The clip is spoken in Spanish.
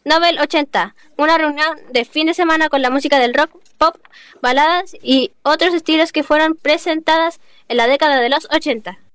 Nobel 80, una reunión de fin de semana con la música del rock, pop, baladas y otros estilos que fueron presentadas en la década de los 80.